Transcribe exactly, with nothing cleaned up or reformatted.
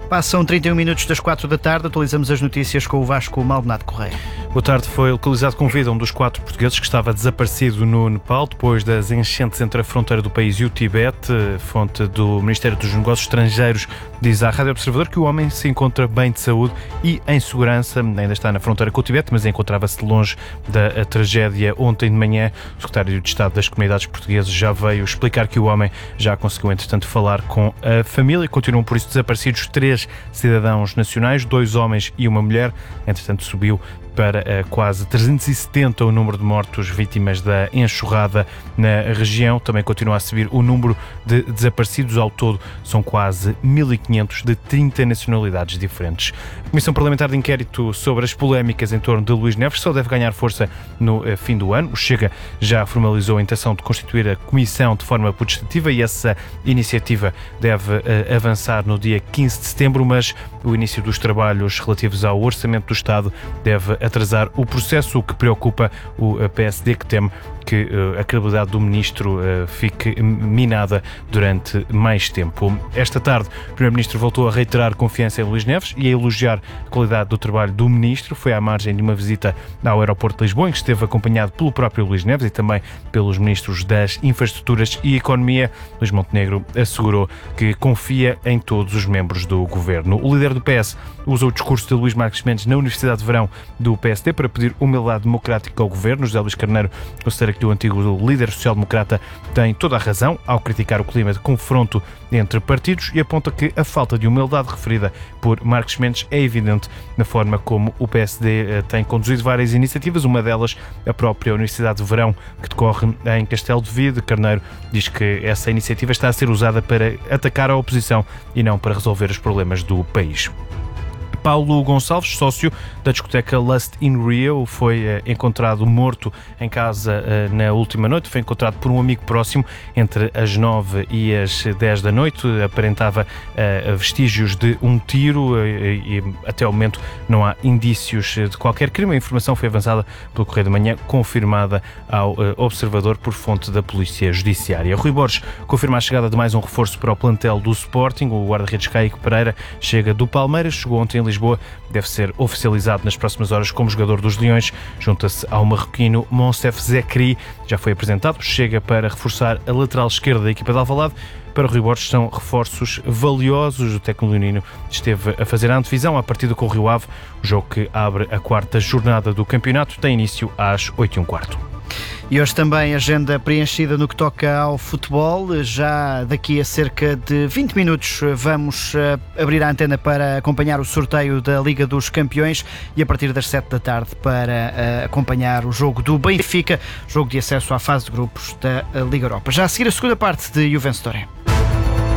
Passam trinta e um minutos das quatro da tarde, atualizamos as notícias com o Vasco Maldonado Correia. Boa tarde. Foi localizado com vida um dos quatro portugueses que estava desaparecido no Nepal depois das enchentes entre a fronteira do país e o Tibete. Fonte do Ministério dos Negócios Estrangeiros diz à Rádio Observador que o homem se encontra bem de saúde e em segurança. Ainda está na fronteira com o Tibete, mas encontrava-se longe da tragédia ontem de manhã. O secretário de Estado das Comunidades Portuguesas já veio explicar que o homem já conseguiu, entretanto, falar com a família. Continuam por isso desaparecidos três cidadãos nacionais, dois homens e uma mulher. Entretanto, subiu para uh, quase trezentos e setenta o número de mortos vítimas da enxurrada na região. Também continua a subir o número de desaparecidos. Ao todo, são quase mil e quinhentos de trinta nacionalidades diferentes. A Comissão Parlamentar de Inquérito sobre as polémicas em torno de Luís Neves só deve ganhar força no uh, fim do ano. O Chega já formalizou a intenção de constituir a comissão de forma putestativa e essa iniciativa deve uh, avançar no dia quinze de setembro, mas o início dos trabalhos relativos ao orçamento do Estado deve atrasar o processo, o que preocupa o P S D, que teme que uh, a credibilidade do Ministro uh, fique minada durante mais tempo. Esta tarde, o Primeiro-Ministro voltou a reiterar confiança em Luís Neves e a elogiar a qualidade do trabalho do Ministro. Foi à margem de uma visita ao aeroporto de Lisboa, em que esteve acompanhado pelo próprio Luís Neves e também pelos Ministros das Infraestruturas e Economia. Luís Montenegro assegurou que confia em todos os membros do Governo. O líder do P S usou o discurso de Luís Marques Mendes na Universidade de Verão do P S D para pedir humildade democrática ao Governo. José Luís Carneiro considera que o antigo líder social-democrata tem toda a razão ao criticar o clima de confronto entre partidos e aponta que a falta de humildade referida por Marques Mendes é evidente na forma como o P S D tem conduzido várias iniciativas, uma delas a própria Universidade de Verão, que decorre em Castelo de Vide. Carneiro diz que essa iniciativa está a ser usada para atacar a oposição e não para resolver os problemas do país. Paulo Gonçalves, sócio da discoteca Lust in Rio, foi eh, encontrado morto em casa eh, na última noite. Foi encontrado por um amigo próximo entre as nove e as dez da noite. Aparentava eh, vestígios de um tiro eh, e até o momento não há indícios de qualquer crime. A informação foi avançada pelo Correio da Manhã, confirmada ao eh, Observador por fonte da Polícia Judiciária. Rui Borges confirma a chegada de mais um reforço para o plantel do Sporting. O guarda-redes Caico Pereira chega do Palmeiras, chegou ontem em Lisboa, deve ser oficializado nas próximas horas como jogador dos Leões. Junta-se ao marroquino Monsef Zekri, já foi apresentado, chega para reforçar a lateral esquerda da equipa de Alvalade. Para o Rui Borges são reforços valiosos. O técnico leonino esteve a fazer a antevisão à partida com o Rio Ave. O jogo que abre a quarta jornada do campeonato tem início às oito e um quarto. E hoje também agenda preenchida no que toca ao futebol. Já daqui a cerca de vinte minutos vamos abrir a antena para acompanhar o sorteio da Liga dos Campeões e a partir das sete da tarde para acompanhar o jogo do Benfica, jogo de acesso à fase de grupos da Liga Europa. Já a seguir a segunda parte de Juventus Story.